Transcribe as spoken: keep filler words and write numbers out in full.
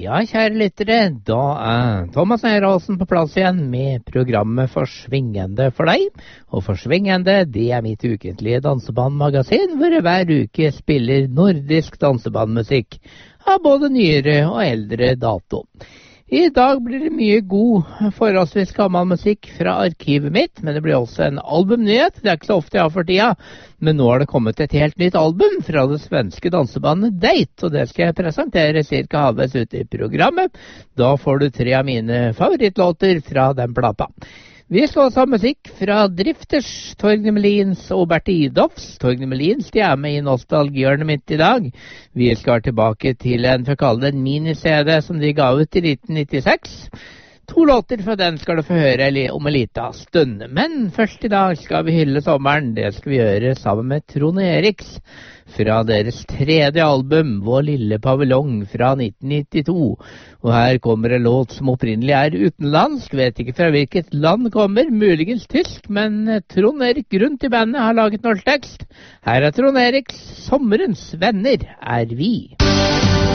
Ja, kjære lyttere, da er Thomas Neiråsen på plass igjen med programmet Forsvingende for deg. Og Forsvingende, det er mitt ukentlige dansebandmagasin, hvor jeg hver uke spiller nordisk dansebandmusikk av både nyere og eldre dato. I dag blir det mye god, forholdsvis gammel musikk fra arkivet mitt, men det blir også en albumnyhet. Det er ikke så ofte jeg har for tida, men nå har det kommet et helt nytt album fra det svenske dansebandet Date, og det skal jeg presentere cirka halvveis ute i programmet. Da får du tre av mine favorittlåter fra den plata. Vi skal også ha musikk fra Drifters, Torgny Melins og Berti Idolfs. Torgny Melins, de er med i nostalgihjørnet mitt i dag. Vi skal tilbake til en, for å kalle det en mini-C D som de ga ut i nitten nittiseks. To låter fra den skal du få høre om en liten stund. Men først i dag skal vi hylle sommeren. Det skal vi gjøre sammen med Trond Eriks fra deres tredje album, Vår lille paviljong fra nitten nittito. Og her kommer en låt som opprinnelig er utenlandsk. Vet ikke fra hvilket land kommer, muligens tysk, men Trond Erik rundt i bandet har laget norsk tekst. Her er Trond Eriks Sommerens venner er vi.